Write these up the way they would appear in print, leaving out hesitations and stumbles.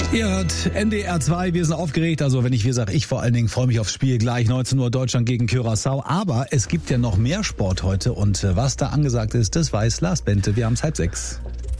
Ihr hört NDR 2, wir sind aufgeregt, also wenn ich wir sage, ich vor allen Dingen freue mich aufs Spiel, gleich 19 Uhr Deutschland gegen Curaçao, aber es gibt ja noch mehr Sport heute und was da angesagt ist, das weiß Lars Bente, wir haben es 5:30.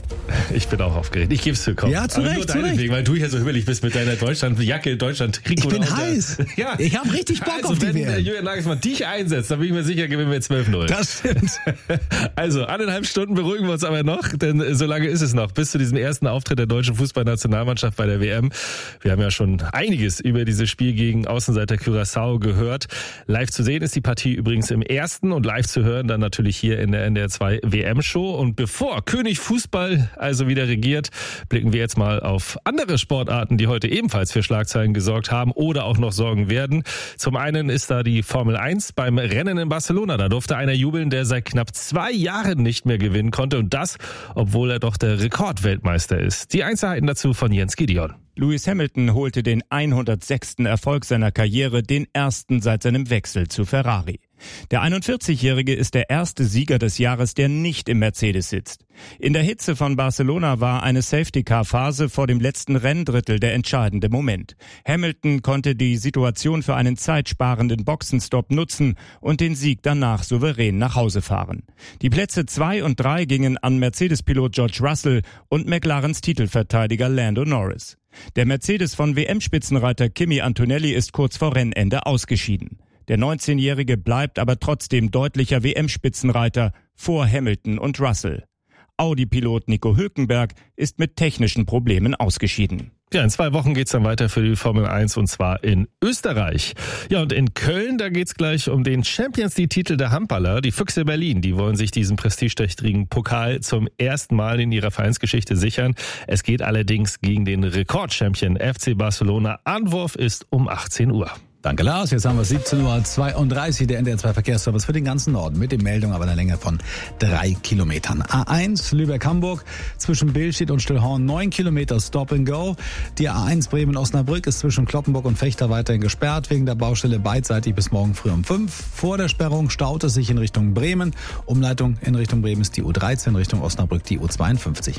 Ich bin auch aufgeregt. Ich gebe es zu, komm. Ja, zu aber Recht, nur deinetwegen, weil du hier so hübbelig bist mit deiner Deutschland-Jacke, Deutschland-Trikot. Ich bin heiß. Ja. Ich habe richtig Bock auf die wenn WM. Julian Nagelsmann dich einsetzt, dann bin ich mir sicher, gewinnen wir 12-0. Das stimmt. Also, 1,5 Stunden beruhigen wir uns aber noch, denn so lange ist es noch, bis zu diesem ersten Auftritt der deutschen Fußballnationalmannschaft bei der WM. Wir haben ja schon einiges über dieses Spiel gegen Außenseiter Curaçao gehört. Live zu sehen ist die Partie übrigens im ersten und live zu hören dann natürlich hier in der NDR 2 WM-Show. Und bevor König Fußball also wieder regiert, blicken wir jetzt mal auf andere Sportarten, die heute ebenfalls für Schlagzeilen gesorgt haben oder auch noch sorgen werden. Zum einen ist da die Formel 1 beim Rennen in Barcelona. Da durfte einer jubeln, der seit knapp 2 Jahren nicht mehr gewinnen konnte. Und das, obwohl er doch der Rekordweltmeister ist. Die Einzelheiten dazu von Jens Gideon. Lewis Hamilton holte den 106. Erfolg seiner Karriere, den ersten seit seinem Wechsel zu Ferrari. Der 41-Jährige ist der erste Sieger des Jahres, der nicht im Mercedes sitzt. In der Hitze von Barcelona war eine Safety-Car-Phase vor dem letzten Renndrittel der entscheidende Moment. Hamilton konnte die Situation für einen zeitsparenden Boxenstopp nutzen und den Sieg danach souverän nach Hause fahren. Die Plätze 2 und 3 gingen an Mercedes-Pilot George Russell und McLarens Titelverteidiger Lando Norris. Der Mercedes von WM-Spitzenreiter Kimi Antonelli ist kurz vor Rennende ausgeschieden. Der 19-Jährige bleibt aber trotzdem deutlicher WM-Spitzenreiter vor Hamilton und Russell. Audi-Pilot Nico Hülkenberg ist mit technischen Problemen ausgeschieden. Ja, in 2 Wochen geht's dann weiter für die Formel 1 und zwar in Österreich. Ja, und in Köln, da geht's gleich um den Champions League-Titel der Handballer. Die Füchse Berlin, die wollen sich diesen prestigeträchtigen Pokal zum ersten Mal in ihrer Vereinsgeschichte sichern. Es geht allerdings gegen den Rekordchampion FC Barcelona. Anwurf ist um 18 Uhr. Danke Lars, jetzt haben wir 17:32 Uhr, der NDR 2 Verkehrsservice für den ganzen Norden mit den Meldungen aber einer Länge von 3 Kilometern. A1 Lübeck-Hamburg zwischen Billstedt und Stillhorn 9 Kilometer Stop and Go. Die A1 Bremen-Osnabrück ist zwischen Kloppenburg und Vechta weiterhin gesperrt wegen der Baustelle beidseitig bis morgen früh um 5. Vor der Sperrung staut es sich in Richtung Bremen. Umleitung in Richtung Bremen ist die U13, Richtung Osnabrück die U52.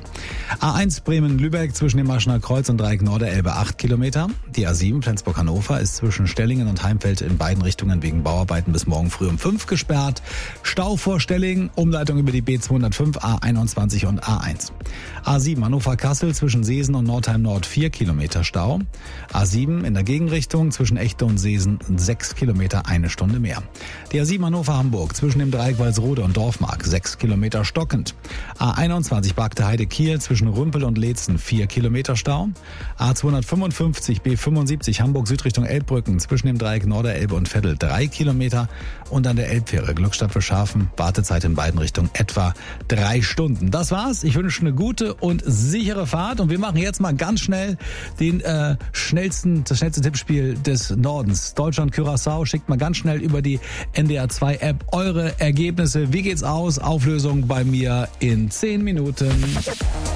A1 Bremen-Lübeck zwischen dem Maschener Kreuz und Dreieck Norderelbe 8 Kilometer. Die A7 Flensburg-Hannover ist zwischen Stellingen und Heimfeld in beiden Richtungen wegen Bauarbeiten bis morgen früh um 5 gesperrt. Stau vor Stellingen, Umleitung über die B205, A21 und A1. A7 Hannover-Kassel zwischen Seesen und Nordheim Nord 4 Kilometer Stau. A7 in der Gegenrichtung zwischen Echte und Seesen 6 Kilometer, 1 Stunde mehr. Die A7 Hannover-Hamburg zwischen dem Dreieck Walsrode und Dorfmark 6 Kilometer stockend. A21 Bagde Heide-Kiel zwischen Rümpel und Leetzen 4 Kilometer Stau. A255 B75 Hamburg Südrichtung Elbbrücken zwischen dem Dreieck Norderelbe und Veddel 3 Kilometer und an der Elbfähre Glückstadt Wilschafen Wartezeit in beiden Richtungen etwa 3 Stunden. Das war's. Ich wünsche eine gute und sichere Fahrt und wir machen jetzt mal ganz schnell das schnellste Tippspiel des Nordens. Deutschland Curaçao, schickt mal ganz schnell über die NDR 2 App eure Ergebnisse. Wie geht's aus? Auflösung bei mir in 10 Minuten.